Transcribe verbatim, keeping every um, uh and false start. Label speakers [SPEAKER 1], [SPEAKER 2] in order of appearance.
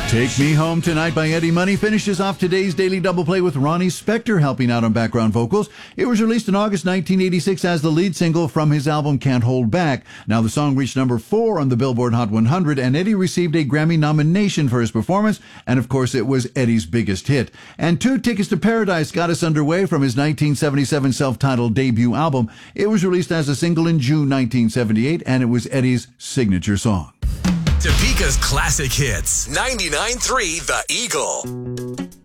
[SPEAKER 1] Take Me Home Tonight by Eddie Money finishes off today's Daily Double Play with Ronnie Spector helping out on background vocals. It was released in August nineteen eighty-six as the lead single from his album Can't Hold Back. Now the song reached number four on the Billboard Hot one hundred, and Eddie received a Grammy nomination for his performance, and of course it was Eddie's biggest hit. And Two Tickets to Paradise got us underway from his nineteen seventy-seven self-titled debut album. It was released as a single in June nineteen seventy-eight, and it was Eddie's signature song.
[SPEAKER 2] Topeka's classic hits. ninety-nine point three The Eagle.